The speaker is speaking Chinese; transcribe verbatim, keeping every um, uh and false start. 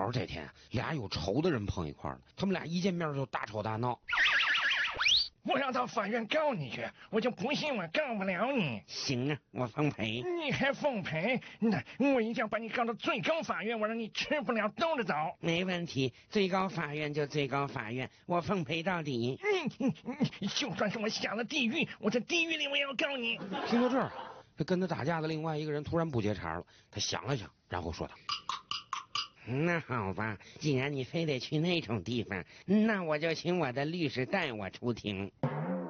好这天俩有仇的人碰一块了，他们俩一见面就大吵大闹。 我要到法院告你去，我就不信我告不了你。 行啊，我奉陪。 你还奉陪？那我一定要把你告到最高法院，我让你吃不了兜着走。 没问题，最高法院就最高法院，我奉陪到底。 嗯嗯嗯，就算是我下了地狱，我在地狱里我也要告你。 听到这儿，这跟他打架的另外一个人突然不接茬了，他想了想，然后说道：那好吧，既然你非得去那种地方，那我就请我的律师带我出庭。